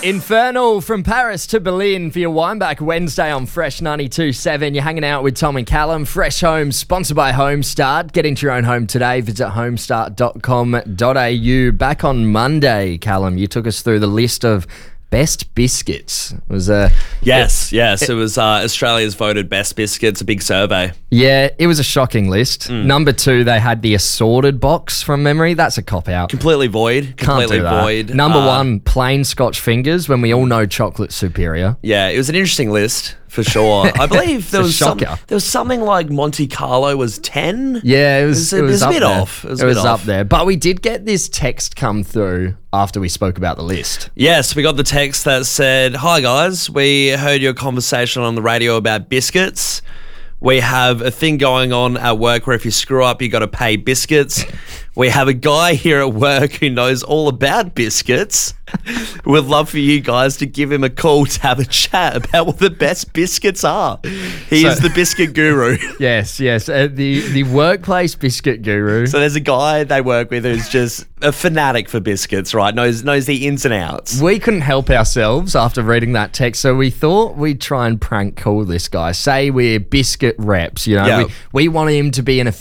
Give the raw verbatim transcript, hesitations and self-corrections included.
Infernal from Paris to Berlin for your Wineback Wednesday on Fresh ninety-two point seven. You're hanging out with Tom and Callum. Fresh Home, sponsored by Homestart. Get into your own home today. Visit homestart dot com dot a u. Back on Monday, Callum, you took us through the list of best biscuits. It was a yes, it, yes. It, it was uh, Australia's voted best biscuits. A big survey. Yeah, it was a shocking list. Mm. Number two, they had the assorted box from memory. That's a cop out. Completely void. Completely Can't do that. void. Number uh, one, plain Scotch fingers. When we all know chocolate's superior. Yeah, it was an interesting list for sure. I believe there was some, there was something like Monte Carlo was ten. Yeah, it was. It was, it was, it was a up bit there. off. It was, it a bit was off. up there. But we did get this text come through after we spoke about the list. Yes, we got the text that said, "Hi guys, we heard your conversation on the radio about biscuits. We have a thing going on at work where if you screw up, you got to pay biscuits. We have a guy here at work who knows all about biscuits. We'd love for you guys to give him a call to have a chat about what the best biscuits are. He So- is the biscuit guru." Yes, yes. Uh, the the workplace biscuit guru. So there's a guy they work with who's just a fanatic for biscuits, right? Knows knows the ins and outs. We couldn't help ourselves after reading that text, so we thought we'd try and prank call this guy. Say we're biscuit reps, you know. Yeah. We, we want him to be an